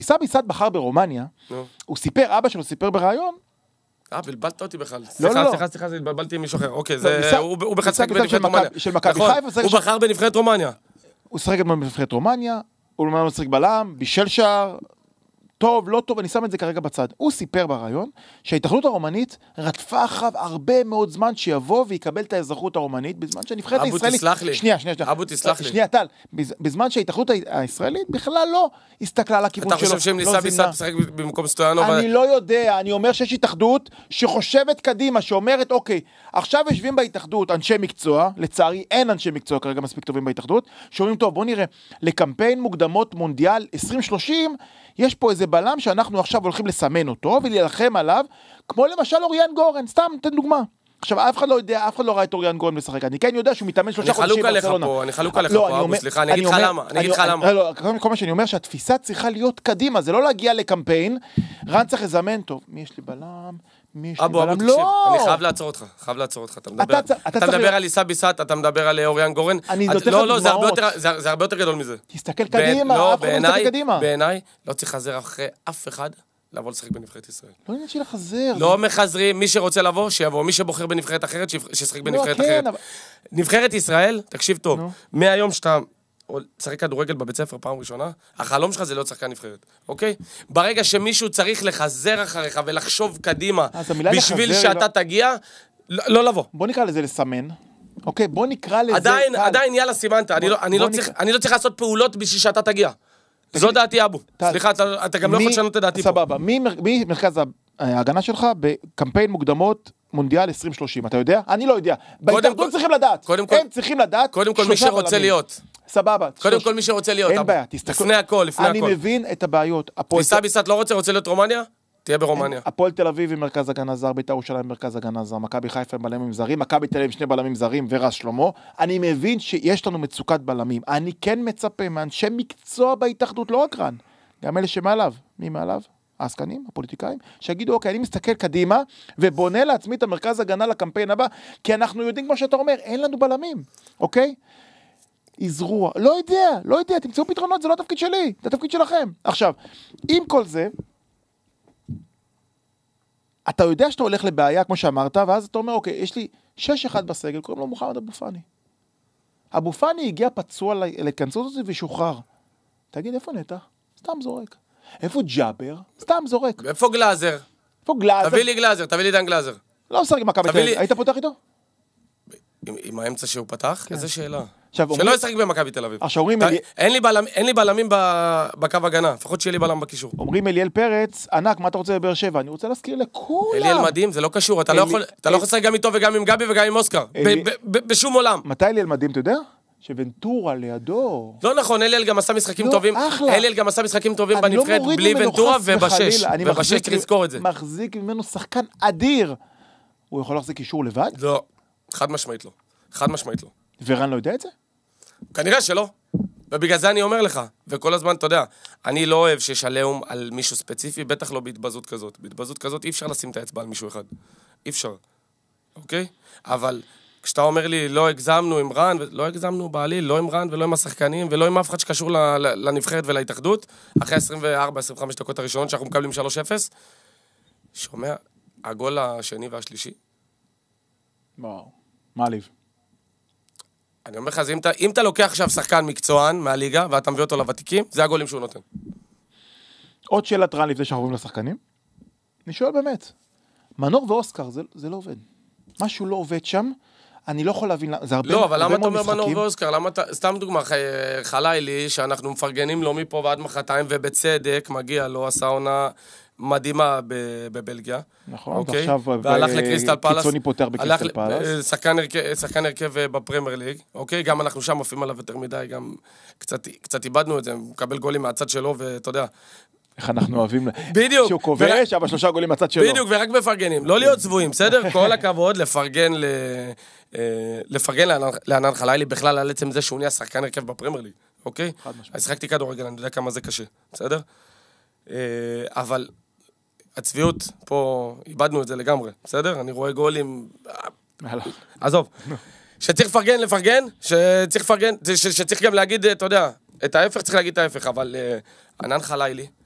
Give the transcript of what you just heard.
סבי סאט בחר ברומניה, הוא סיפר, אבא שלו סיפר ברעיון, בלבלת אותי בכלל. לא. סליחה, התבלבלתי עם מישהו אחר. אוקיי, הוא בכלל שחק בנבחרת רומניה. של מכבי חיפה. הוא בחר בנבחרת רומניה. הוא שחק בנבחרת רומניה, הוא לא משחק בלם, בישל שער, טוב, לא טוב, אני שם את זה כרגע בצד. הוא סיפר ברעיון שההתאחדות הרומנית רדפה אחריו הרבה מאוד זמן שיבוא ויקבל את האזרחות הרומנית, בזמן שהנבחרת הישראלית... אבו תסלח לי. שנייה. אבו תסלח לי. שנייה, טל. בזמן שההתאחדות הישראלית בכלל לא הסתכלה על הכיוון שלו. אתה חושב שהם ניסה ביסת משחק במקום סטויאנוב? אני לא יודע, אני אומר שיש התאחדות שחושבת קדימה, שאומרת, אוקיי, עכשיו יושבים בהתאחדות אנשי מקצוע, לצערי אין אנשי מקצוע כרגע מספיק טובים בהתאחדות, שאומרים, טוב, בוא נראה, לקמפיין מוקדמות מונדיאל 2030, יש פה איזה בלם שאנחנו עכשיו הולכים לסמן אותו ולהילחם עליו, כמו למשל אוריאן גורן, סתם, תן דוגמה. עכשיו, אף אחד לא יודע, אף אחד לא ראה את אוריאן גורן לשחק. אני כן יודע שהוא מתאמן 3 חודשים ברצלונה. אני חלוק עליך פה, אבו, סליחה, אני אגיד לך למה. לא, כל מה שאני אומר שהתפיסה צריכה להיות קדימה, זה לא להגיע לקמפיין, רן צריך לזמן, טוב, מי יש לי בלם? אבו, תקשיב, אני חייב לעצור אותך, אתה מדבר על איסה ביסת, אתה מדבר על אוריאן גורן, לא, זה הרבה יותר גדול מזה. תסתכל קדימה, אף אחד לא מסתכל קדימה. בעיניי, לא צריך לחזר אחרי אף אחד לבוא לשחק בנבחרת ישראל. לא עניין של לחזר. לא מחזרים, מי שרוצה לבוא, שיבוא, מי שבוחר בנבחרת אחרת, שישחק בנבחרת אחרת. נבחרת ישראל, תקשיב טוב, מהיום שאתה צריך כדורגל בבית ספר פעם ראשונה, החלום שלך זה להיות שחקן נבחרת, אוקיי? ברגע שמישהו צריך לחזר אחריך ולחשוב קדימה, בשביל שאתה תגיע, לא לבוא. בוא נקרא לזה לסמן, אוקיי? בוא נקרא לזה... עדיין יאללה סימנת, אני לא צריך לעשות פעולות בשביל שאתה תגיע. זו דעתי אבו. סליחה, אתה גם לא יכול לשנות את דעתי פה. סבבה, מי מרכז ההגנה שלך בקמפיין מוקדמות מונדיאל 2030, אתה יודע? אני לא יודע. בהתאחדות צריכים לדעת. הם צריכים לדעת. קודם כל מי שרוצה להיות. סבבה. קודם כל מי שרוצה להיות. אין בעיה, תסתכל. לפני הכל. אני מבין את הבעיות. ניסה ביסת לא רוצה להיות רומניה? תהיה ברומניה. הפועל תל אביב עם מרכז הגנה זר, בית"ר ירושלים עם מרכז הגנה זר, מכבי חיפה עם בלמים זרים, מכבי תל אביב עם 2 בלמים זרים ורז שלמה. אני מבין שיש לנו מצוקת בלמים. אני כן מצפה מאנשי מקצוע בהתאחדות, לא רק רן, גם אלה שמעליו. מי מעליו? העסקנים, הפוליטיקאים, שיגידו, אוקיי, אני מסתכל קדימה ובונה לעצמי את המרכז הגנה לקמפיין הבא, כי אנחנו יודעים, כמו שאתה אומר, אין לנו בלמים, אוקיי? יזרוע, לא יודע, תמצאו פתרונות, זה לא התפקיד שלי, זה התפקיד שלכם. עכשיו, עם כל זה, אתה יודע שאתה הולך לבעיה, כמו שאמרת, ואז אתה אומר, אוקיי, יש לי 6-1 בסגל, קוראים לו מוחמד אבו פאני. אבו פאני הגיע פצוע להתכנסות הזה ושוחרר. תגיד, איפה נטע? סתם זורק. איפה ג'אבר? סתם זורק. איפה גלאזר? תביא לי גלאזר, תביא לי דן גלאזר. לא משחק עם מכבי תל אביב. היית פותח איתו? עם האמצע שהוא פתח? איזה שאלה. שלא ישחק במכבי תל אביב. אין לי בלמים בקו הגנה, לפחות שיהיה לי בלם בקישור. אומרים אליאל פרץ, ענק, מה אתה רוצה בבאר שבע? אני רוצה להזכיר לכולם. אליאל מדהים, זה לא קשור, אתה לא יכול לשחק גם איתו וגם עם גבי וגם עם אוסקר. בשום עולם. מתי אליאל מדהים, אתה יודע? שוונטורה לידו. לא נכון, אליאל גם עשה משחקים טובים. אליאל גם עשה משחקים טובים בנבחרת בלי ונטורה ובשש. ובשש צריך לזכור את זה. מחזיק ממנו שחקן אדיר. הוא יכול להחזיק קישור לבד? לא. חד משמעית לא. ורן לא יודע את זה? כנראה שלא. ובגלל זה אני אומר לך, וכל הזמן, אתה יודע, אני לא אוהב שיש עליהום על מישהו ספציפי, בטח לא בהתבזות כזאת. בהתבזות כזאת אי אפשר לשים את האצבע על מישהו אחד. אי אפשר. אוקיי? אבל כשאתה אומר לי, לא הגזמנו עם רן, לא הגזמנו בעליל, לא עם רן ולא עם השחקנים, ולא עם אף אחד שקשור לנבחרת ולהתאחדות, אחרי 24-25 דקות הראשונות שאנחנו מקבלים 3-0, שומע, הגול השני והשלישי. וואו, מעליב. אני אומר לך, אם אתה לוקח עכשיו שחקן מקצוען מהליגה, ואתה מביא אותו לוותיקים, זה הגולים שהוא נותן. עוד שאלת רן לפני שאנחנו עוברים לשחקנים. אני שואל באמת, מנור ואוסקר, זה לא עובד. משהו לא עובד שם, אני לא יכול להבין, זה הרבה מאוד משחקים. לא, אבל למה אתה אומר מנור ואוסקר? סתם דוגמה, חלילי, שאנחנו מפרגנים לו מפה ועד מחרתיים, ובצדק מגיע לו, עשה עונה מדהימה בבלגיה. נכון, ועכשיו קיצוני פותר בקריסטל פלאס. שחקן הרכב בפרמייר ליג, אוקיי? גם אנחנו שם מופיעים עליו יותר מדי, גם קצת איבדנו את זה, הוא מקבל גולים מהצד שלו, ואתה יודע, איך אנחנו אוהבים, בדיוק, שהוא כובש, אבל 3 גולים מהצד שלו. בדיוק, ורק מפרגנים, לא להיות צבועים, בסדר? כל הכבוד, לפרגן לענן חלילי, בכלל על עצם זה שהוא נהיה שחקן הרכב בפרמייר ליג, אוקיי? אז שחקתי כדורגל, אני יודע כמה זה קשה, בסדר? אבל הצביעות, פה איבדנו את זה לגמרי, בסדר? אני רואה גולים, עזוב, שצריך לפרגן, שצריך גם להגיד, אתה יודע, את ההפך צריך להגיד את ההפך, אבל ענן חלילי,